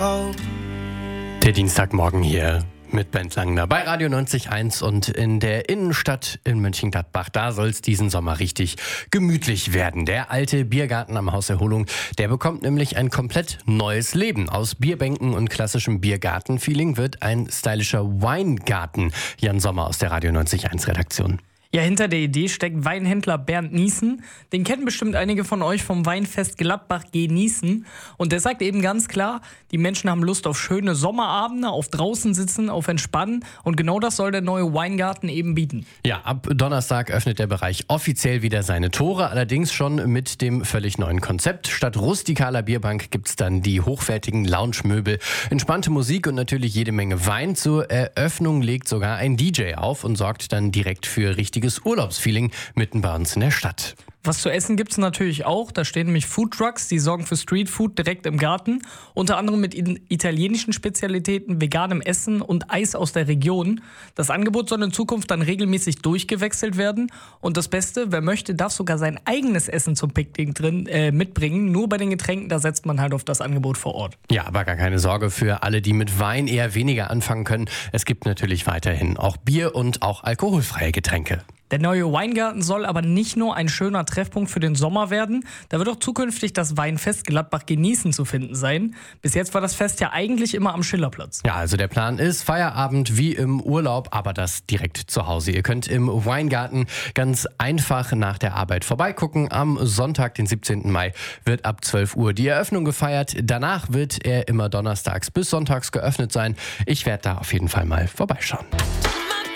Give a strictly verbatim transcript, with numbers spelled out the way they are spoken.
Frau. Der Dienstagmorgen hier mit Bent Langner bei Radio neunzig Komma eins und in der Innenstadt in Mönchengladbach. Da soll es diesen Sommer richtig gemütlich werden. Der alte Biergarten am Haus Erholung, der bekommt nämlich ein komplett neues Leben. Aus Bierbänken und klassischem Biergarten-Feeling wird ein stylischer Weingarten. Jan Sommer aus der Radio neunzig Komma eins Redaktion. Ja, hinter der Idee steckt Weinhändler Bernd Niesen. Den kennen bestimmt einige von euch vom Weinfest Gladbach genießen. Und der sagt eben ganz klar, die Menschen haben Lust auf schöne Sommerabende, auf draußen sitzen, auf Entspannen. Und genau das soll der neue Weingarten eben bieten. Ja, ab Donnerstag öffnet der Bereich offiziell wieder seine Tore. Allerdings schon mit dem völlig neuen Konzept. Statt rustikaler Bierbank gibt's dann die hochwertigen Lounge-Möbel, entspannte Musik und natürlich jede Menge Wein. Zur Eröffnung legt sogar ein D J auf und sorgt dann direkt für richtige Urlaubsfeeling mitten bei uns in der Stadt. Was zu essen gibt's natürlich auch. Da stehen nämlich Foodtrucks, die sorgen für Streetfood direkt im Garten. Unter anderem mit italienischen Spezialitäten, veganem Essen und Eis aus der Region. Das Angebot soll in Zukunft dann regelmäßig durchgewechselt werden. Und das Beste, wer möchte, darf sogar sein eigenes Essen zum Picknick drin äh, mitbringen. Nur bei den Getränken, da setzt man halt auf das Angebot vor Ort. Ja, aber gar keine Sorge für alle, die mit Wein eher weniger anfangen können. Es gibt natürlich weiterhin auch Bier und auch alkoholfreie Getränke. Der neue Weingarten soll aber nicht nur ein schöner Treffpunkt für den Sommer werden, da wird auch zukünftig das Weinfest Gladbach genießen zu finden sein. Bis jetzt war das Fest ja eigentlich immer am Schillerplatz. Ja, also der Plan ist Feierabend wie im Urlaub, aber das direkt zu Hause. Ihr könnt im Weingarten ganz einfach nach der Arbeit vorbeigucken. Am Sonntag, den siebzehnten Mai, wird ab zwölf Uhr die Eröffnung gefeiert. Danach wird er immer donnerstags bis sonntags geöffnet sein. Ich werde da auf jeden Fall mal vorbeischauen.